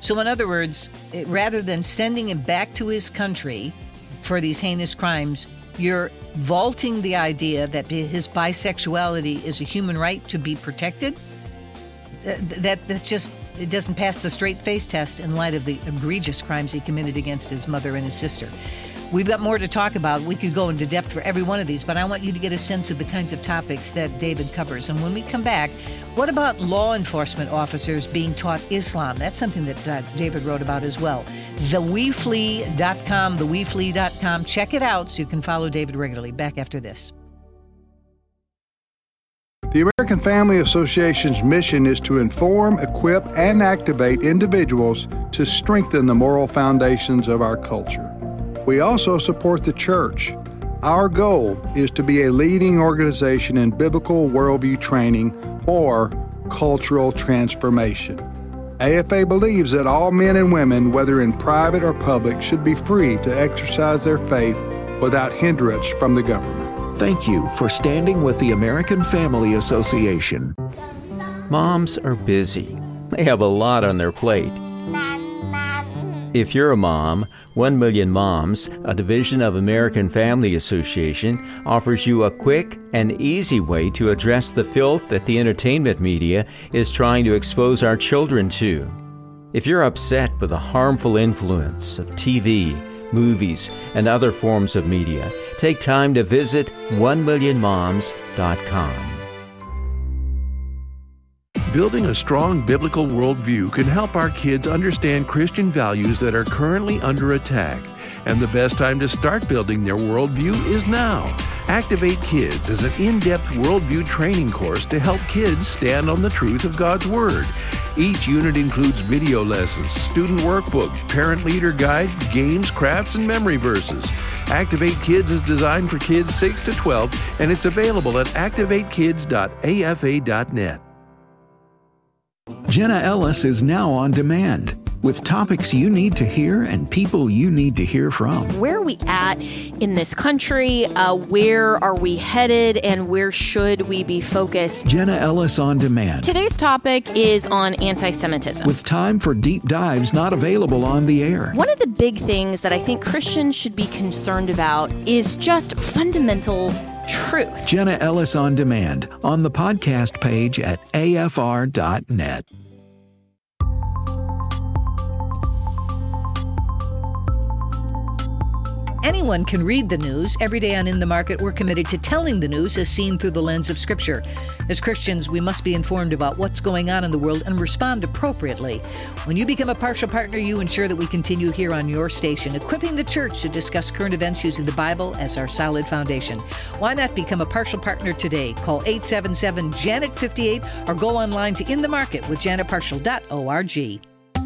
So in other words, rather than sending him back to his country for these heinous crimes, you're vaulting the idea that his bisexuality is a human right to be protected. That's just, it doesn't pass the straight face test in light of the egregious crimes he committed against his mother and his sister. We've got more to talk about. We could go into depth for every one of these, but I want you to get a sense of the kinds of topics that David covers. And when we come back, what about law enforcement officers being taught Islam? That's something that David wrote about as well. TheWeFlee.com, TheWeFlee.com. Check it out so you can follow David regularly. Back after this. The American Family Association's mission is to inform, equip, and activate individuals to strengthen the moral foundations of our culture. We also support the church. Our goal is to be a leading organization in biblical worldview training or cultural transformation. AFA believes that all men and women, whether in private or public, should be free to exercise their faith without hindrance from the government. Thank you for standing with the American Family Association. Moms are busy. They have a lot on their plate. If you're a mom, 1 Million Moms, a division of American Family Association, offers you a quick and easy way to address the filth that the entertainment media is trying to expose our children to. If you're upset with the harmful influence of TV, movies, and other forms of media, take time to visit 1millionmoms.com. Building a strong biblical worldview can help our kids understand Christian values that are currently under attack. And the best time to start building their worldview is now. Activate Kids is an in-depth worldview training course to help kids stand on the truth of God's Word. Each unit includes video lessons, student workbook, parent leader guide, games, crafts, and memory verses. Activate Kids is designed for kids 6 to 12, and it's available at activatekids.afa.net. Jenna Ellis is now on demand with topics you need to hear and people you need to hear from. Where are we at in this country? Where are we headed? And where should we be focused? Jenna Ellis on demand. Today's topic is on anti-Semitism. With time for deep dives not available on the air. One of the big things that I think Christians should be concerned about is just fundamental truth. Jenna Ellis on demand on the podcast page at afr.net. Anyone can read the news. Every day on In the Market, we're committed to telling the news as seen through the lens of Scripture. As Christians, we must be informed about what's going on in the world and respond appropriately. When you become a partial partner, you ensure that we continue here on your station, equipping the church to discuss current events using the Bible as our solid foundation. Why not become a partial partner today? Call 877-JANET58 or go online to In the Market with janetpartial.org.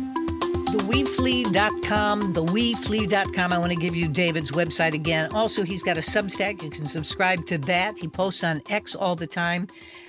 TheWeFlee.com, TheWeFlee.com. I want to give you David's website again. Also, he's got a Substack. You can subscribe to that. He posts on X all the time.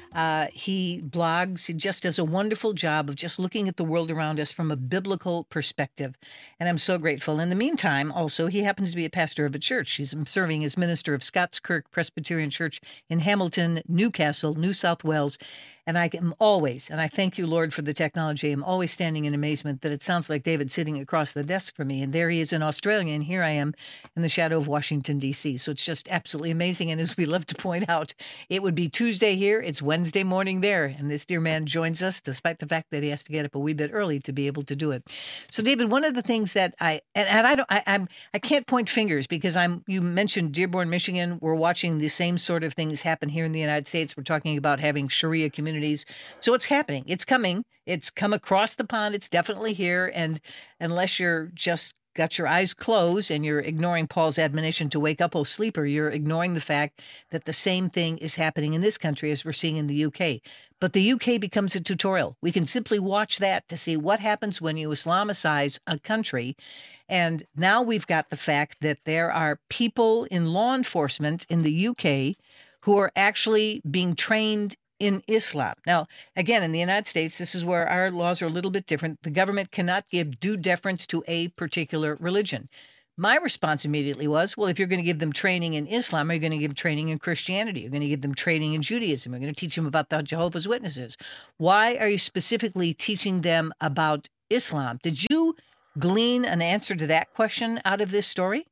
He blogs. He just does a wonderful job of just looking at the world around us from a biblical perspective. And I'm so grateful. In the meantime, also, he happens to be a pastor of a church. He's serving as minister of Scots Kirk Presbyterian Church in Hamilton, Newcastle, New South Wales. And I am always, and I thank you, Lord, for the technology, I'm always standing in amazement that it sounds like David sitting across the desk from me. And there he is in Australia, and here I am in the shadow of Washington, D.C. So it's just absolutely amazing. And as we love to point out, it would be Tuesday here. It's Wednesday morning there. And this dear man joins us, despite the fact that he has to get up a wee bit early to be able to do it. So, David, one of the things that I can't point fingers because you mentioned Dearborn, Michigan. We're watching the same sort of things happen here in the United States. We're talking about having Sharia communities. So it's happening. It's coming. It's come across the pond. It's definitely here. And unless you're just got your eyes closed and you're ignoring Paul's admonition to wake up, O sleeper, you're ignoring the fact that the same thing is happening in this country as we're seeing in the UK. But the UK becomes a tutorial. We can simply watch that to see what happens when you Islamicize a country. And now we've got the fact that there are people in law enforcement in the UK who are actually being trained in Islam. Now, again, in the United States, this is where our laws are a little bit different. The government cannot give due deference to a particular religion. My response immediately was, well, if you're going to give them training in Islam, are you going to give training in Christianity? You're going to give them training in Judaism. You're going to teach them about the Jehovah's Witnesses. Why are you specifically teaching them about Islam? Did you glean an answer to that question out of this story?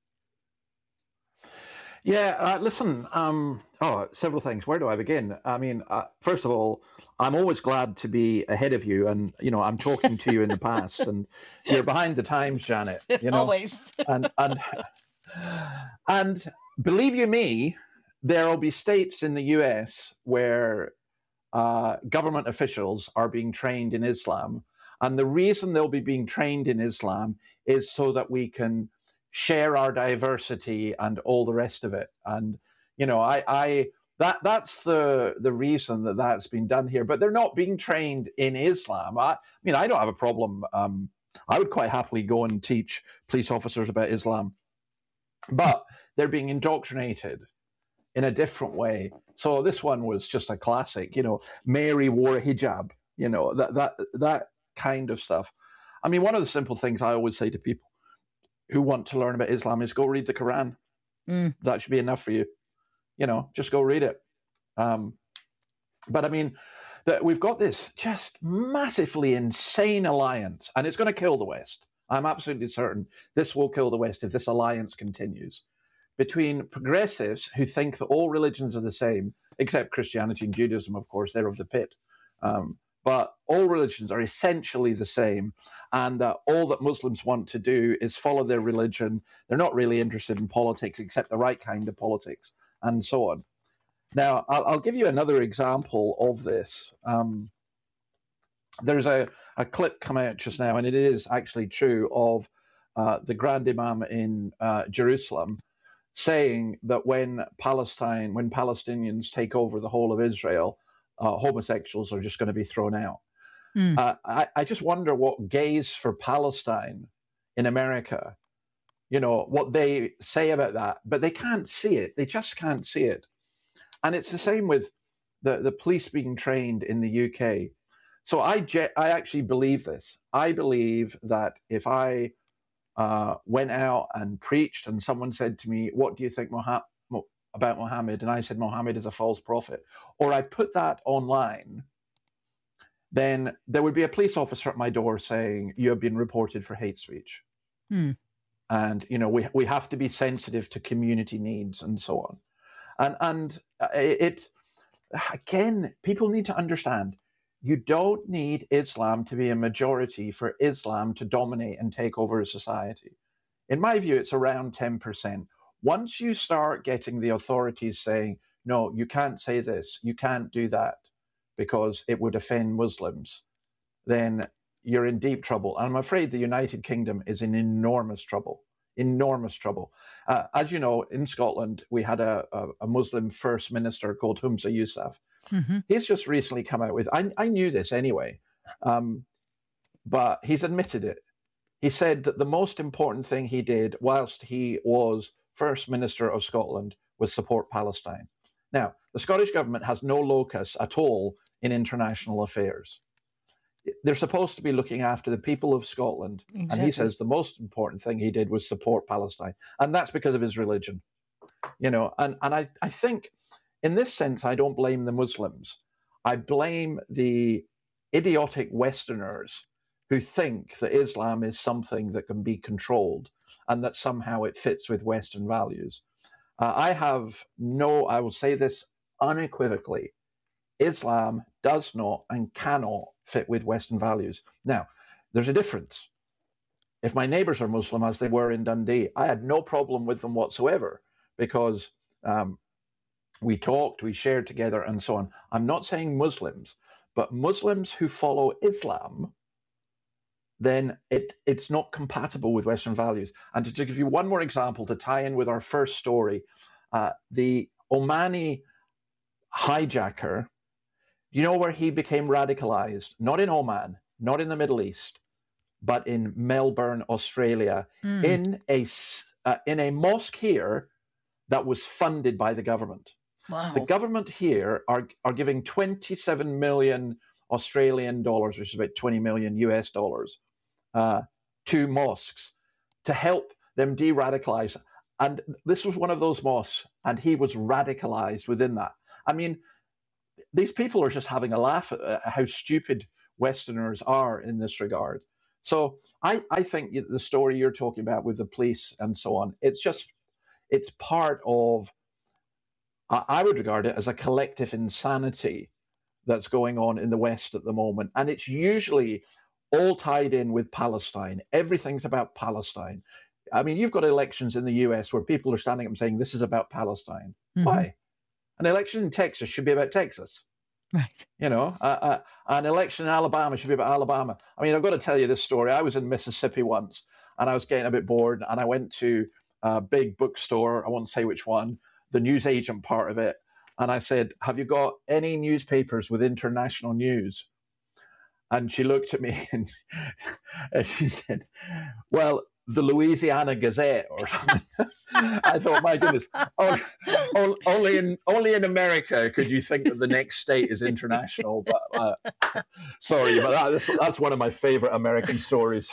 Yeah, listen, several things. Where do I begin? I mean, first of all, I'm always glad to be ahead of you. And, I'm talking to you in the past and you're behind the times, Janet. Always. and believe you me, there will be states in the US where government officials are being trained in Islam. And the reason they'll be being trained in Islam is so that we can share our diversity and all the rest of it. And, that's the reason that's been done here. But they're not being trained in Islam. I don't have a problem. I would quite happily go and teach police officers about Islam. But they're being indoctrinated in a different way. So this one was just a classic, Mary wore a hijab, that kind of stuff. I mean, one of the simple things I always say to people who want to learn about Islam is go read the Quran. That should be enough for you. Just go read it. But I mean, we've got this just massively insane alliance, and it's going to kill the West. I'm absolutely certain this will kill the West if this alliance continues, between progressives who think that all religions are the same, except Christianity and Judaism, of course, they're of the pit. But all religions are essentially the same, and all that Muslims want to do is follow their religion. They're not really interested in politics, except the right kind of politics, and so on. Now, I'll give you another example of this. There's a clip come out just now, and it is actually true, of the Grand Imam in Jerusalem saying that when Palestinians take over the whole of Israel, homosexuals are just going to be thrown out. I just wonder what gays for Palestine in America, what they say about that, but they can't see it. They just can't see it. And it's the same with the police being trained in the UK. So I actually believe this. I believe that if I went out and preached and someone said to me, what do you think about Mohammed? And I said, Mohammed is a false prophet. Or I put that online, then there would be a police officer at my door saying, you have been reported for hate speech. And, we have to be sensitive to community needs and so on. And again, people need to understand, you don't need Islam to be a majority for Islam to dominate and take over a society. In my view, it's around 10%. Once you start getting the authorities saying, no, you can't say this, you can't do that because it would offend Muslims, then you're in deep trouble. And I'm afraid the United Kingdom is in enormous trouble. As you know, in Scotland, we had a Muslim first minister called Humza Yousaf. He's just recently come out with, I knew this anyway, but he's admitted it. He said that the most important thing he did whilst he was First Minister of Scotland was support Palestine. Now, the Scottish government has no locus at all in international affairs. They're supposed to be looking after the people of Scotland. Exactly. And he says the most important thing he did was support Palestine. And that's because of his religion. And I think in this sense, I don't blame the Muslims. I blame the idiotic Westerners who think that Islam is something that can be controlled and that somehow it fits with Western values. I will say this unequivocally, Islam does not and cannot fit with Western values. Now, there's a difference. If my neighbors are Muslim, as they were in Dundee, I had no problem with them whatsoever because we talked, we shared together and so on. I'm not saying Muslims, but Muslims who follow Islam, then it's not compatible with Western values. And to give you one more example to tie in with our first story, the Omani hijacker, do you know where he became radicalized? Not in Oman, not in the Middle East, but in Melbourne, Australia, in a mosque here that was funded by the government. Wow. The government here are giving 27 million Australian dollars, which is about 20 million US dollars, to mosques to help them de-radicalize. And this was one of those mosques, and he was radicalized within that. I mean, these people are just having a laugh at how stupid Westerners are in this regard. So I think the story you're talking about with the police and so on, it's part of, I would regard it as a collective insanity that's going on in the West at the moment. And it's usually all tied in with Palestine. Everything's about Palestine. I mean, you've got elections in the US where people are standing up and saying, this is about Palestine. Mm-hmm. Why? An election in Texas should be about Texas. Right. You know, an election in Alabama should be about Alabama. I mean, I've got to tell you this story. I was in Mississippi once and I was getting a bit bored and I went to a big bookstore. I won't say which one, the newsagent part of it. And I said, have you got any newspapers with international news? And she looked at me and she said, well, the Louisiana Gazette or something. I thought, my goodness, only in America could you think that the next state is international. But sorry, but that's one of my favorite American stories.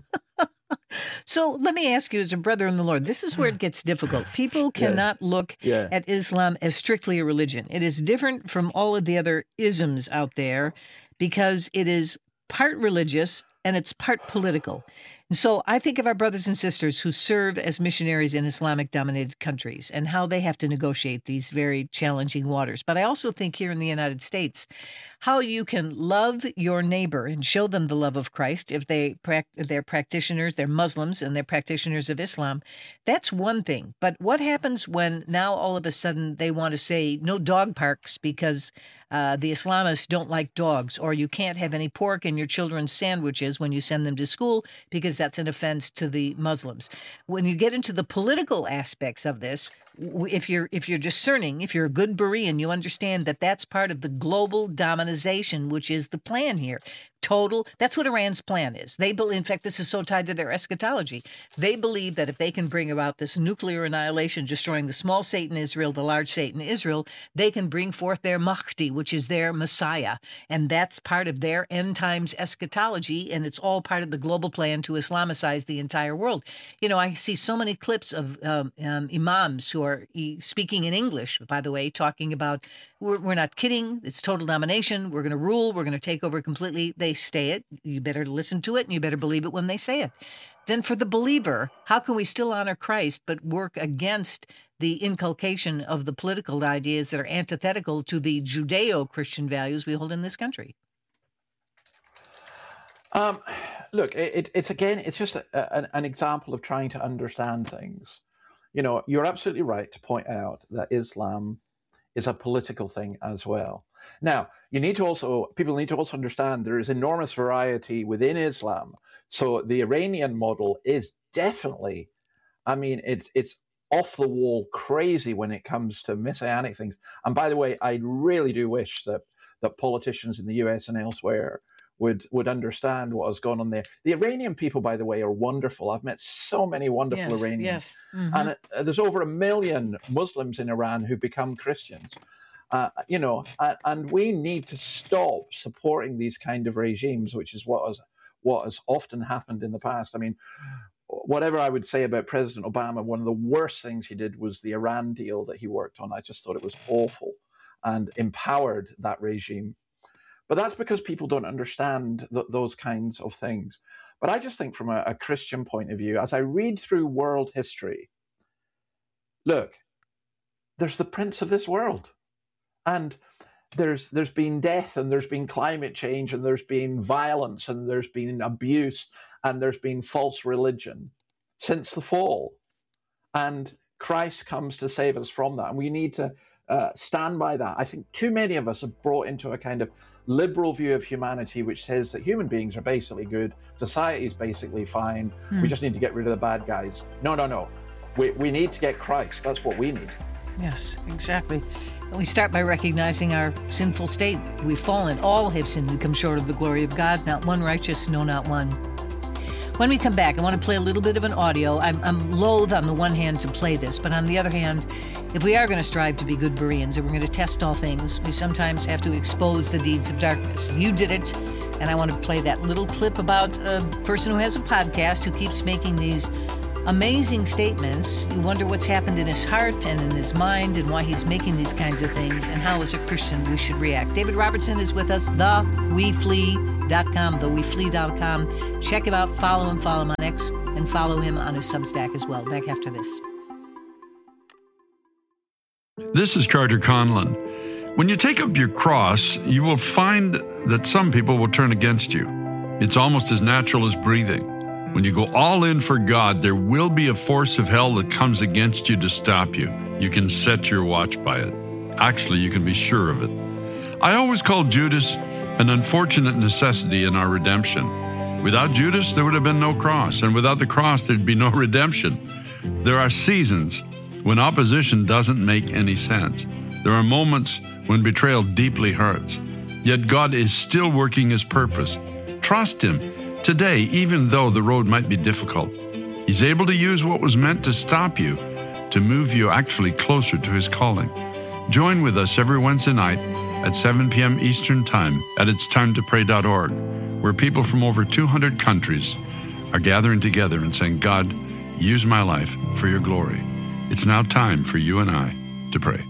So let me ask you, as a brother in the Lord, this is where it gets difficult. People cannot look at Islam as strictly a religion. It is different from all of the other isms out there because it is part religious and it's part political. And so I think of our brothers and sisters who serve as missionaries in Islamic-dominated countries and how they have to negotiate these very challenging waters. But I also think here in the United States, how you can love your neighbor and show them the love of Christ if they're practitioners, they're Muslims, and they're practitioners of Islam. That's one thing. But what happens when now all of a sudden they want to say no dog parks because the Islamists don't like dogs, or you can't have any pork in your children's sandwiches when you send them to school because that's an offense to the Muslims. When you get into the political aspects of this, if you're discerning, if you're a good Berean, you understand that that's part of the global dominization, which is the plan here. That's what Iran's plan is. They believe, in fact, this is so tied to their eschatology. They believe that if they can bring about this nuclear annihilation, destroying the small state in Israel, the large state in Israel, they can bring forth their Mahdi, which is their Messiah. And that's part of their end times eschatology. And it's all part of the global plan to Islamicize the entire world. You know, I see so many clips of imams who are speaking in English, by the way, talking about, we're not kidding. It's total domination. We're going to rule. We're going to take over completely. They say it. You better listen to it and you better believe it when they say it. Then for the believer, how can we still honor Christ but work against the inculcation of the political ideas that are antithetical to the Judeo-Christian values we hold in this country? Look, it's just an example of trying to understand things. You know, you're absolutely right to point out that Islam is a political thing as well. Now, people need to also understand there is enormous variety within Islam. So the Iranian model is definitely, I mean, it's off the wall crazy when it comes to messianic things. And by the way, I really do wish that politicians in the US and elsewhere would understand what has gone on there. The Iranian people, by the way, are wonderful. I've met so many wonderful Iranians. Yes. Mm-hmm. And there's over 1 million Muslims in Iran who've become Christians. And we need to stop supporting these kind of regimes, which is what has often happened in the past. I mean, whatever I would say about President Obama, one of the worst things he did was the Iran deal that he worked on. I just thought it was awful and empowered that regime. But that's because people don't understand those kinds of things. But I just think from a Christian point of view, as I read through world history, look, there's the prince of this world. And there's been death, and there's been climate change, and there's been violence, and there's been abuse, and there's been false religion since the fall. And Christ comes to save us from that. And we need to stand by that. I think too many of us have brought into a kind of liberal view of humanity, which says that human beings are basically good, society is basically fine, we just need to get rid of the bad guys. No. We need to get Christ. That's what we need. Yes, exactly. And we start by recognizing our sinful state. We've fallen. All have sinned and come short of the glory of God. Not one righteous, no, not one. When we come back, I want to play a little bit of an audio. I'm loath on the one hand to play this, but on the other hand, if we are going to strive to be good Bereans and we're going to test all things, we sometimes have to expose the deeds of darkness. You did it, and I want to play that little clip about a person who has a podcast who keeps making these amazing statements. You wonder what's happened in his heart and in his mind and why he's making these kinds of things and how, as a Christian, we should react. David Robertson is with us, theWeFlee.com. theweflee.com, theweflee.com. Check him out, follow him on X, and follow him on his Substack as well. Back after this. This is Carter Conlon. When you take up your cross, you will find that some people will turn against you. It's almost as natural as breathing. When you go all in for God, there will be a force of hell that comes against you to stop you. You can set your watch by it. Actually, you can be sure of it. I always call Judas an unfortunate necessity in our redemption. Without Judas, there would have been no cross, and without the cross, there'd be no redemption. There are seasons when opposition doesn't make any sense. There are moments when betrayal deeply hurts. Yet God is still working his purpose. Trust him today, even though the road might be difficult. He's able to use what was meant to stop you to move you actually closer to his calling. Join with us every Wednesday night at 7 p.m. Eastern Time at itstimetopray.org, where people from over 200 countries are gathering together and saying, God, use my life for your glory. It's now time for you and I to pray.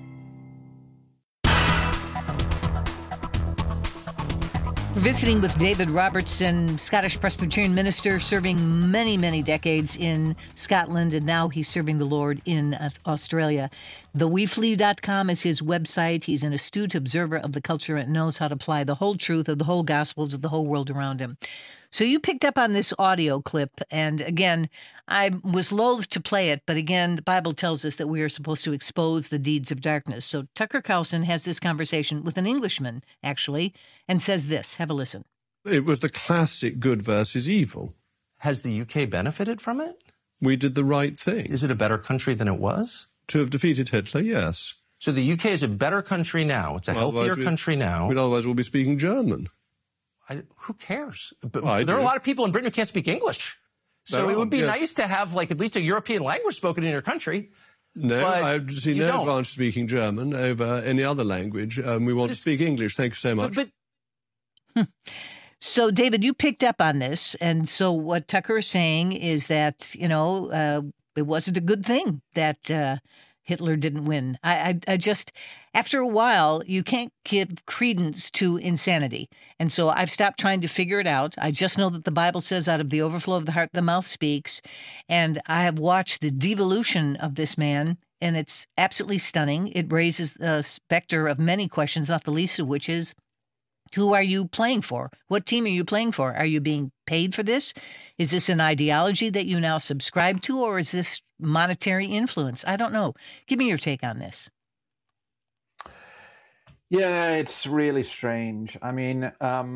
We're visiting with David Robertson, Scottish Presbyterian minister, serving many, many decades in Scotland, and now he's serving the Lord in Australia. TheWeFlee.com is his website. He's an astute observer of the culture and knows how to apply the whole truth of the whole gospel to the whole world around him. So you picked up on this audio clip, and again, I was loath to play it, but again, the Bible tells us that we are supposed to expose the deeds of darkness. So Tucker Carlson has this conversation with an Englishman, actually, and says this. Have a listen. It was the classic good versus evil. Has the UK benefited from it? We did the right thing. Is it a better country than it was? To have defeated Hitler, yes. So the UK is a better country now. It's a healthier country now. Otherwise we'll be speaking German. Who cares? There are a lot of people in Britain who can't speak English. So it would be nice to have at least a European language spoken in your country. No, I see no advantage speaking German over any other language. We want to speak English. Thank you so much. So, David, you picked up on this. And so what Tucker is saying is that, it wasn't a good thing that Hitler didn't win. I just, after a while, you can't give credence to insanity. And so I've stopped trying to figure it out. I just know that the Bible says out of the overflow of the heart, the mouth speaks. And I have watched the devolution of this man, and it's absolutely stunning. It raises the specter of many questions, not the least of which is, who are you playing for? What team are you playing for? Are you being paid for this? Is this an ideology that you now subscribe to, or is this monetary influence? I don't know. Give me your take on this. Yeah, it's really strange. I mean,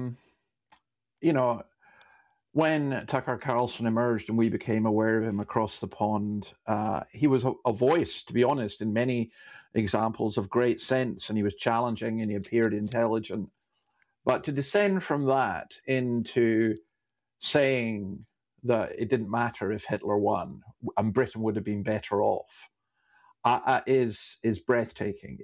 when Tucker Carlson emerged and we became aware of him across the pond, he was a voice, to be honest, in many examples of great sense, and he was challenging and he appeared intelligent. But to descend from that into saying that it didn't matter if Hitler won and Britain would have been better off is breathtaking.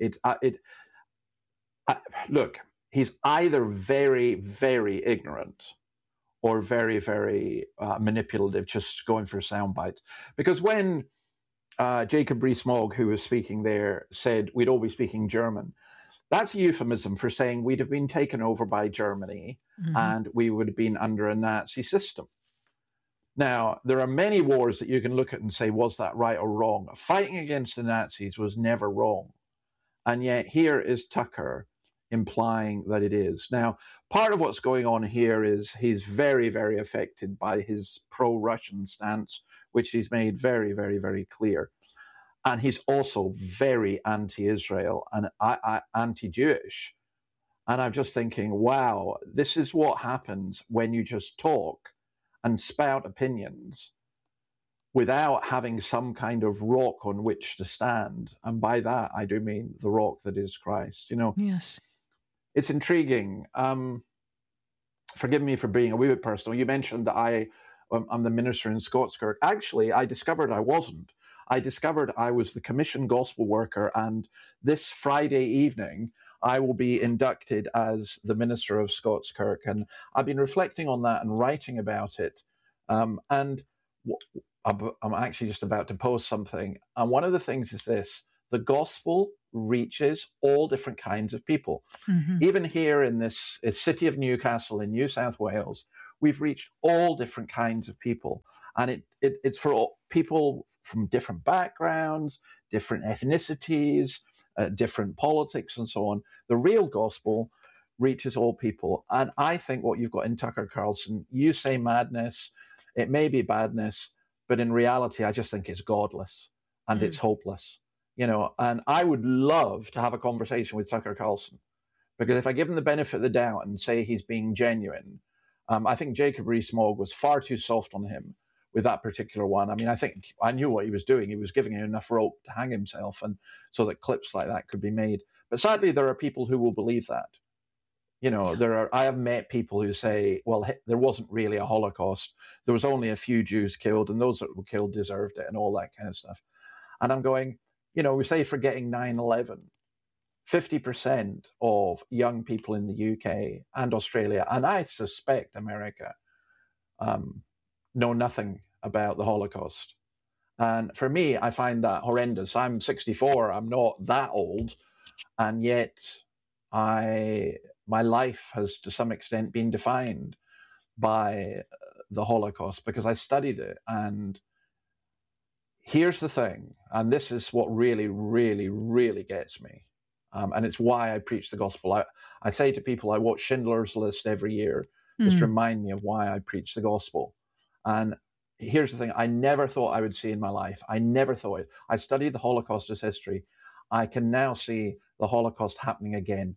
Look, he's either very, very ignorant or very, very manipulative, just going for sound bites. Because when Jacob Rees-Mogg, who was speaking there, said we'd all be speaking German, that's a euphemism for saying we'd have been taken over by Germany and we would have been under a Nazi system. Now, there are many wars that you can look at and say, was that right or wrong? Fighting against the Nazis was never wrong. And yet here is Tucker implying that it is. Now, part of what's going on here is he's very, very affected by his pro-Russian stance, which he's made very, very, very clear. And he's also very anti-Israel and anti-Jewish. And I'm just thinking, wow, this is what happens when you just talk and spout opinions without having some kind of rock on which to stand. And by that, I do mean the rock that is Christ. Yes. It's intriguing. Forgive me for being a wee bit personal. You mentioned that I'm the minister in Scottskirk. Actually, I discovered I wasn't. I discovered I was the commissioned gospel worker, and this Friday evening, I will be inducted as the minister of Scottskirk. And I've been reflecting on that and writing about it. And I'm actually just about to post something. And one of the things is this, the gospel reaches all different kinds of people. Even here in this city of Newcastle in New South Wales, we've reached all different kinds of people. And it's for all people from different backgrounds, different ethnicities, different politics, and so on. The real gospel reaches all people. And I think what you've got in Tucker Carlson, you say madness, it may be badness, but in reality, I just think it's godless and it's hopeless. You know, and I would love to have a conversation with Tucker Carlson, because if I give him the benefit of the doubt and say he's being genuine, I think Jacob Rees-Mogg was far too soft on him with that particular one. I mean, I think I knew what he was doing. He was giving him enough rope to hang himself, and so that clips like that could be made. But sadly, there are people who will believe that. You know, I have met people who say, well, there wasn't really a Holocaust. There was only a few Jews killed, and those that were killed deserved it, and all that kind of stuff. And I'm going, you know, we say forgetting 9/11, 50% of young people in the UK and Australia, and I suspect America, know nothing about the Holocaust. And for me, I find that horrendous. I'm 64, I'm not that old, and yet my life has to some extent been defined by the Holocaust because I studied it. And here's the thing, and this is what really, really, really gets me. And it's why I preach the gospel. I say to people, I watch Schindler's List every year just to remind me of why I preach the gospel. And here's the thing, I never thought I would see in my life. I never thought it. I studied the Holocaust as history. I can now see the Holocaust happening again.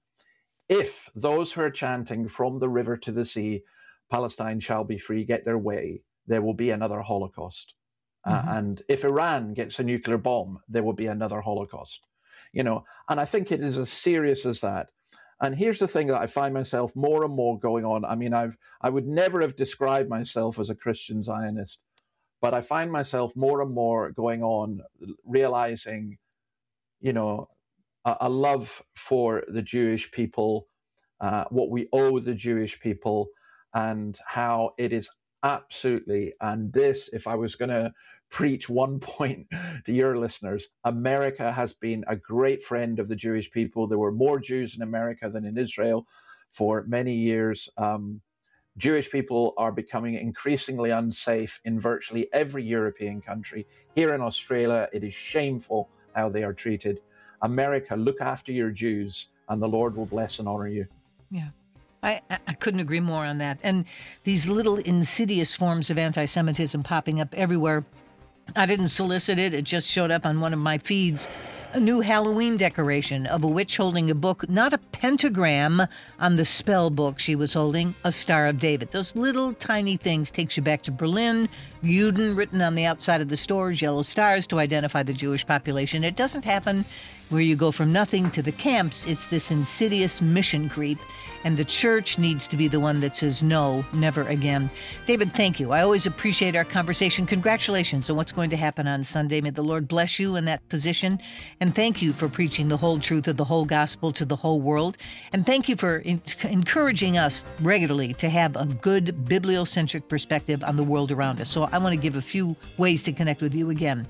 If those who are chanting from the river to the sea, Palestine shall be free, get their way, there will be another Holocaust. And if Iran gets a nuclear bomb, there will be another Holocaust. You know, and I think it is as serious as that. And here's the thing that I find myself more and more going on. I mean, I would never have described myself as a Christian Zionist, but I find myself more and more going on, realizing, you know, a love for the Jewish people, what we owe the Jewish people, and how it is absolutely, and this, if I was going to preach one point to your listeners, America has been a great friend of the Jewish people. There were more Jews in America than in Israel for many years. Jewish people are becoming increasingly unsafe in virtually every European country. Here in Australia, it is shameful how they are treated. America, look after your Jews, and the Lord will bless and honor you. Yeah. I couldn't agree more on that. And these little insidious forms of anti-Semitism popping up everywhere. I didn't solicit it. It just showed up on one of my feeds. A new Halloween decoration of a witch holding a book, not a pentagram on the spell book she was holding, a Star of David. Those little tiny things takes you back to Berlin, Juden written on the outside of the stores, yellow stars to identify the Jewish population. It doesn't happen where you go from nothing to the camps. It's this insidious mission creep, and the church needs to be the one that says no, never again. David, thank you. I always appreciate our conversation. Congratulations on what's going to happen on Sunday. May the Lord bless you in that position. And thank you for preaching the whole truth of the whole gospel to the whole world. And thank you for encouraging us regularly to have a good bibliocentric perspective on the world around us. So I want to give a few ways to connect with you again.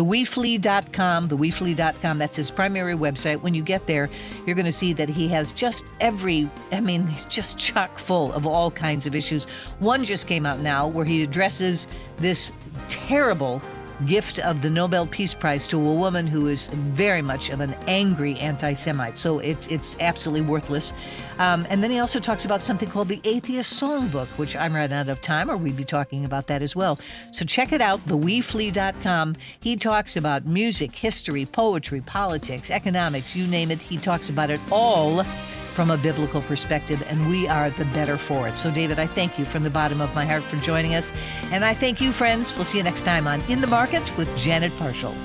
TheWeFlee.com, that's his primary website. When you get there, you're going to see that he has just he's just chock full of all kinds of issues. One just came out now where he addresses this terrible gift of the Nobel Peace Prize to a woman who is very much of an angry anti-Semite. So it's absolutely worthless. And then he also talks about something called the Atheist Songbook, which I'm running out of time, or we'd be talking about that as well. So check it out, theweflee.com. He talks about music, history, poetry, politics, economics, you name it. He talks about it all from a biblical perspective, and we are the better for it. So, David, I thank you from the bottom of my heart for joining us, and I thank you, friends. We'll see you next time on In the Market with Janet Parshall.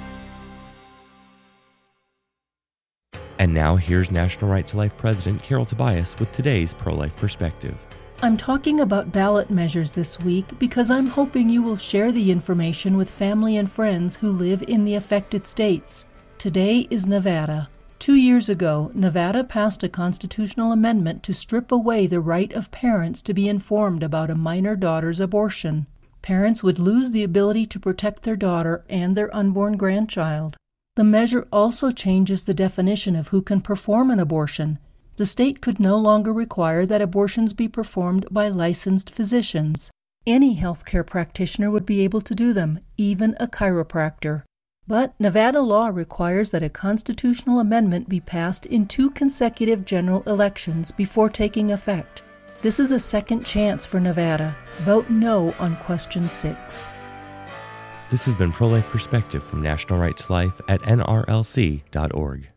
And now, here's National Right to Life President Carol Tobias with today's pro-life perspective. I'm talking about ballot measures this week because I'm hoping you will share the information with family and friends who live in the affected states. Today is Nevada. 2 years ago, Nevada passed a constitutional amendment to strip away the right of parents to be informed about a minor daughter's abortion. Parents would lose the ability to protect their daughter and their unborn grandchild. The measure also changes the definition of who can perform an abortion. The state could no longer require that abortions be performed by licensed physicians. Any healthcare practitioner would be able to do them, even a chiropractor. But Nevada law requires that a constitutional amendment be passed in 2 consecutive general elections before taking effect. This is a second chance for Nevada. Vote no on question 6. This has been Pro-Life Perspective from National Right to Life at nrlc.org.